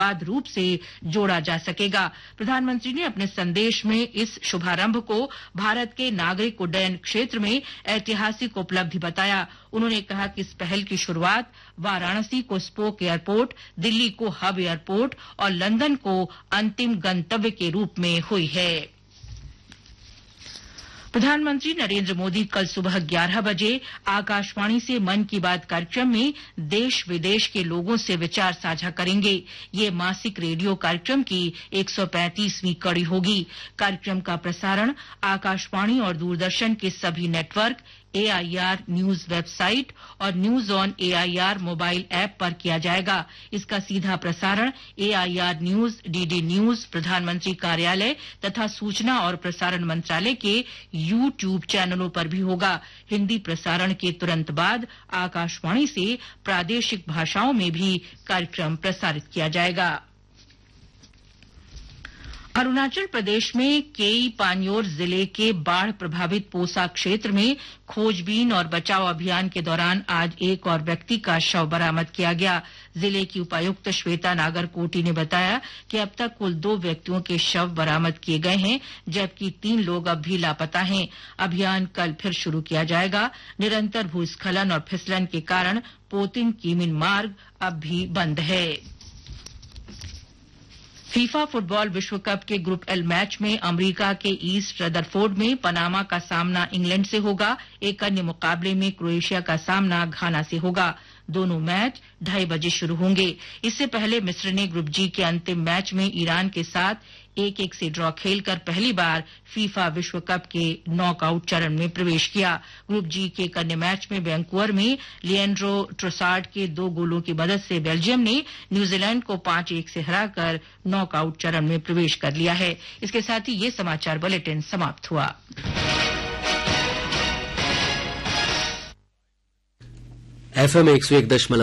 रूप से जोड़ा जा सकेगा। प्रधानमंत्री ने अपने संदेश में इस शुभारंभ को भारत के नागरिक उड्डयन क्षेत्र में ऐतिहासिक उपलब्धि बताया। उन्होंने कहा कि इस पहल की शुरुआत वाराणसी को स्पोक एयरपोर्ट, दिल्ली को हब एयरपोर्ट और लंदन को अंतिम गंतव्य के रूप में हुई है। प्रधानमंत्री नरेंद्र मोदी कल सुबह 11 बजे आकाशवाणी से मन की बात कार्यक्रम में देश विदेश के लोगों से विचार साझा करेंगे। ये मासिक रेडियो कार्यक्रम की 135वीं कड़ी होगी। कार्यक्रम का प्रसारण आकाशवाणी और दूरदर्शन के सभी नेटवर्क, AIR न्यूज वेबसाइट और news on AIR mobile app पर किया जाएगा। इसका सीधा प्रसारण AIR न्यूज, DD न्यूज, प्रधानमंत्री कार्यालय तथा सूचना और प्रसारण मंत्रालय के YouTube चैनलों पर भी होगा। हिंदी प्रसारण के तुरंत बाद आकाशवाणी से प्रादेशिक भाषाओं में भी कार्यक्रम प्रसारित किया जाएगा। अरुणाचल प्रदेश में केई पान्योर जिले के बाढ़ प्रभावित पोसा क्षेत्र में खोजबीन और बचाव अभियान के दौरान आज एक और व्यक्ति का शव बरामद किया गया। जिले की उपायुक्त श्वेता नागरकोटी ने बताया कि अब तक कुल 2 व्यक्तियों के शव बरामद किए गए हैं, जबकि 3 लोग अब भी लापता हैं। अभियान कल फिर शुरू किया जाएगा। निरंतर भूस्खलन और फिसलन के कारण पोतिन कीमिन मार्ग अब भी बंद है। फीफा फुटबॉल विश्व कप के ग्रुप एल मैच में अमेरिका के ईस्ट रदरफोर्ड में पनामा का सामना इंग्लैंड से होगा। एक अन्य मुकाबले में क्रोएशिया का सामना घाना से होगा। दोनों मैच 2:30 बजे शुरू होंगे। इससे पहले मिस्र ने ग्रुप जी के अंतिम मैच में ईरान के साथ 1-1 से ड्रॉ खेलकर पहली बार फीफा विश्व कप के नॉकआउट चरण में प्रवेश किया। ग्रुप जी के एक अन्य मैच में वैंकूवर में लिएंड्रो ट्रोसार्ड के 2 गोलों की मदद से बेल्जियम ने न्यूजीलैंड को 5-1 से हराकर नॉकआउट चरण में प्रवेश कर लिया है। इसके साथ ही ये समाचार बुलेटिन समाप्त हुआ। FM 101.8